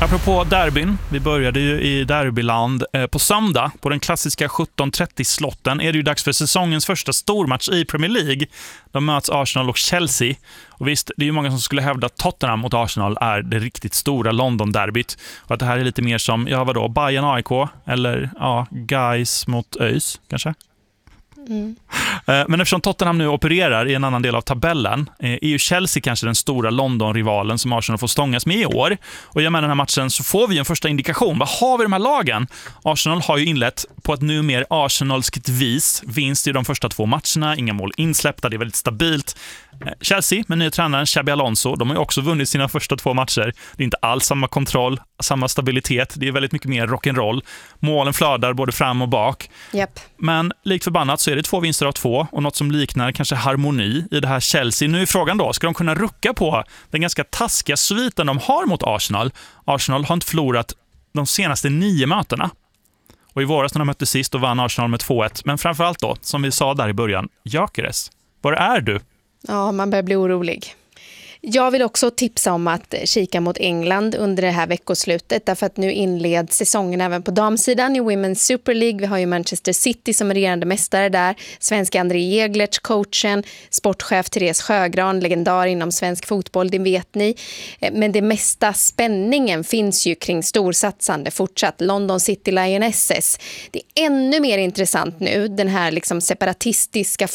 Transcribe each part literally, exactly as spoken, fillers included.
Apropå derbyn, vi började ju i derbyland. Eh, på söndag, på den klassiska sjutton trettio-slotten, är det ju dags för säsongens första stormatch i Premier League. De möts Arsenal och Chelsea. Och visst, det är ju många som skulle hävda att Tottenham mot Arsenal är det riktigt stora London-derbyt. Och att det här är lite mer som, ja vadå, Bayern A I K eller ja, Guys mot ÖIS kanske? Mm. Men eftersom Tottenham nu opererar i en annan del av tabellen är ju Chelsea kanske den stora London-rivalen som Arsenal får stångas med i år. Och i och med den här matchen så får vi en första indikation. Vad har vi de här lagen? Arsenal har ju inlett på ett numera arsenalskt vis. Vinst i de första två matcherna, inga mål insläppta, det är väldigt stabilt. Chelsea med nya tränaren Xabi Alonso, de har ju också vunnit sina första två matcher. Det är inte alls samma kontroll, samma stabilitet. Det är väldigt mycket mer rock'n'roll. Målen flödar både fram och bak. Yep. Men likt förbannat så är det två vinster av två och något som liknar kanske harmoni i det här Chelsea. Nu är frågan då, ska de kunna rucka på den ganska taskiga sviten de har mot Arsenal? Arsenal har inte förlorat de senaste nio mötena. Och i våras när de mötte sist och vann Arsenal med två ett. Men framförallt då, som vi sa där i början, Gyökeres, var är du? Ja, man börjar bli orolig. Jag vill också tipsa om att kika mot England under det här veckoslutet, därför att nu inleds säsongen även på damsidan i Women's Super League. Vi har ju Manchester City som är regerande mästare där, svenska André Jeglertz, coachen, sportchef Therese Sjögran, legendar inom svensk fotboll, det vet ni. Men det mesta spänningen finns ju kring storsatsande fortsatt London City Lionesses. Det är ännu mer intressant nu, den här liksom separatistiska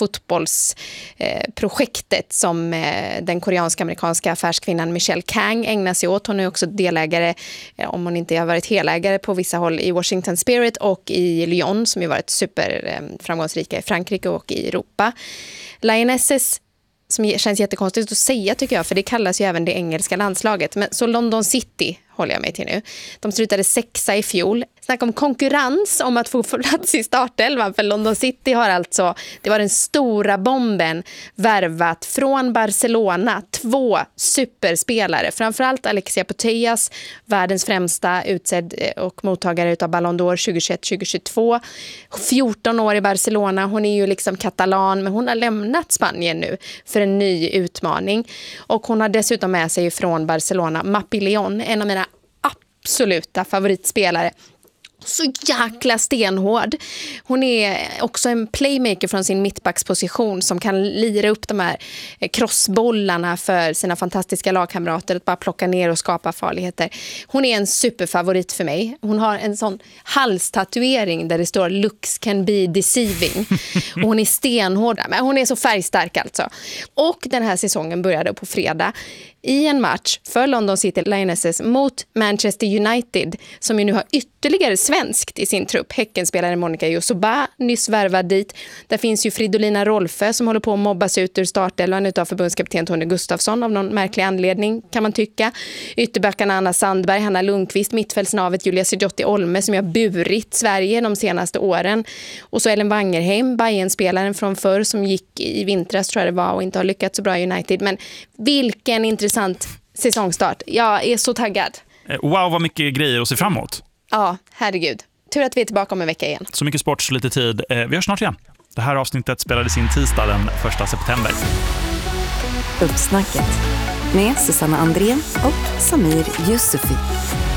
fotbollsprojektet som den koreanska amerikanska affärskvinnan Michelle Kang ägnar sig åt. Hon är också delägare, om hon inte har varit helägare på vissa håll, i Washington Spirit och i Lyon som ju varit superframgångsrika i Frankrike och i Europa. Lionesses, som känns jättekonstigt att säga tycker jag, för det kallas ju även det engelska landslaget. Men så London City håller jag mig till nu. De slutade sexa i fjol. Snack om konkurrens om att få plats i startelvan, för London City har alltså, det var den stora bomben, värvat från Barcelona två superspelare. Framförallt Alexia Putellas, världens främsta utsedd och mottagare utav Ballon d'Or tjugohundratjugoett tjugohundratjugotvå. fjorton år i Barcelona, hon är ju liksom katalan, men hon har lämnat Spanien nu för en ny utmaning. Och hon har dessutom med sig från Barcelona Mapi León, en av mina absoluta favoritspelare. Så jäkla stenhård. Hon är också en playmaker från sin mittbacksposition som kan lira upp de här crossbollarna för sina fantastiska lagkamrater, att bara plocka ner och skapa farligheter. Hon är en superfavorit för mig. Hon har en sån halstatuering där det står "Looks can be deceiving". Och hon är stenhård, men hon är så färgstark alltså. Och den här säsongen började på fredag i en match för London City Lionesses mot Manchester United, som ju nu har ytterligare svenskt i sin trupp. Häckenspelaren Monica Josoba, nyss värvad dit. Där finns ju Fridolina Rolfö som håller på att mobbas ut ur startelvan utav förbundskapten Tony Gustafsson av någon märklig anledning, kan man tycka. Ytterbackarna Anna Sandberg, Hanna Lundqvist, mittfältsnavet Julia Sijotti Olme som har burit Sverige de senaste åren. Och så Ellen Wangerheim, Bayern-spelaren från förr som gick i vintras tror jag det var och inte har lyckats så bra i United. Men vilken intressant säsongstart. Jag är så taggad. Wow, vad mycket grejer att se framåt. Ja, herregud. Tur att vi är tillbaka om en vecka igen. Så mycket sport, så lite tid. Vi hörs snart igen. Det här avsnittet spelades in tisdag den första september. Uppsnacket med Susanna Andrén och Samir Yusufi.